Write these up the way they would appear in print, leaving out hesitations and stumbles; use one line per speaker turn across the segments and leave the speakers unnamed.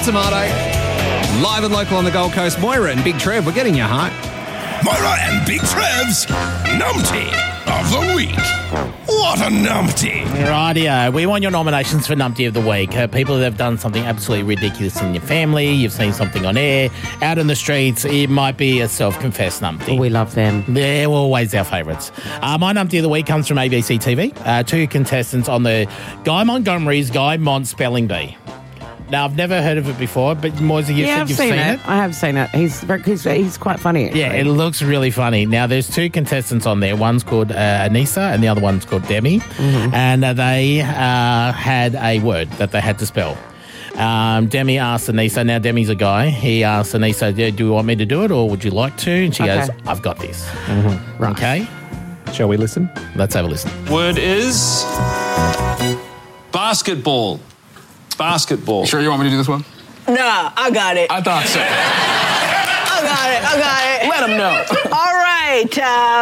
Tomato. Live and local on the Gold Coast. Moira and Big Trev, we're getting your heart.
Moira and Big Trev's Numpty of the Week. What a numpty.
Rightio. We want your nominations for Numpty of the Week. People that have done something absolutely ridiculous in your family, you've seen something on air, out in the streets, it might be a self-confessed Numpty.
We love them.
They're always our favourites. My Numpty of the Week comes from ABC TV. Two contestants on the Guy Montgomery's Guy Mont Spelling Bee. Now, I've never heard of it before, but Moisey, you said you've seen it.
I have seen it. He's quite funny, actually.
Yeah, it looks really funny. Now, there's two contestants on there. One's called Anissa and the other one's called Demi. Mm-hmm. And they had a word that they had to spell. Demi asked Anissa, now Demi's a guy, he asked Anissa, do you want me to do it or would you like to? And she goes, I've got this. Mm-hmm. Right. Okay.
Shall we listen?
Let's have a listen.
Word is basketball. Basketball.
Sure you want me to do this one?
Nah, I got it.
I thought so.
I got it.
Let him know.
All right.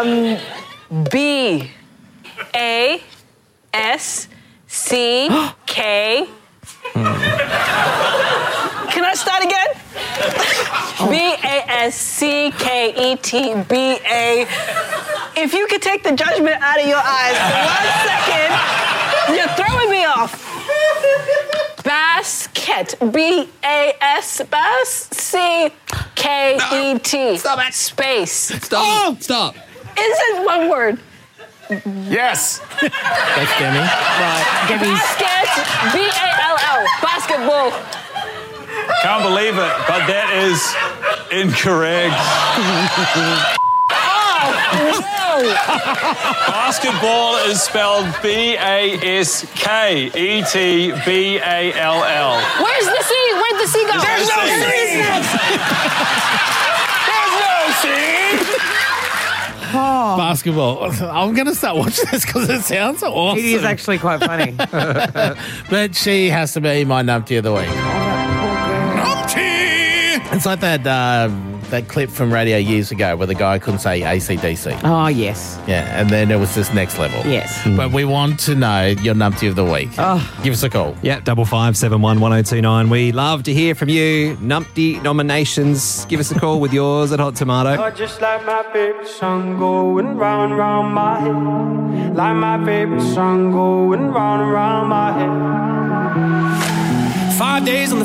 B-A-S-C-K. Can I start again? B-A-S-C-K-E-T-B-A. If you could take the judgment out of your eyes for 1 second, you're throwing me off. Basket. B-A-S. C-K-E-T.
Stop it.
Space.
Stop.
Isn't one word.
Yes.
That's Demi.
Right. Demi's...
Basket. B-A-L-L. Basketball.
Can't believe it, but that is incorrect. Basketball is spelled B-A-S-K-E-T-B-A-L-L.
Where's the C? Where'd the C go?
There's no C.
Basketball. I'm going to start watching this because it sounds awesome.
It is actually quite funny.
But she has to be my Numpty of the Week.
Numpty!
It's like that clip from radio years ago where the guy couldn't say AC/DC.
Oh, yes.
Yeah, and then it was this next level.
Yes.
But we want to know your Numpty of the Week.
Oh.
Give us a call.
Yeah, 55711029. We love to hear from you. Numpty nominations. Give us a call with yours at Hot Tomato.
Oh, just like my favorite song going round and round my head. Like my favorite song going round and round my head.
5 days on the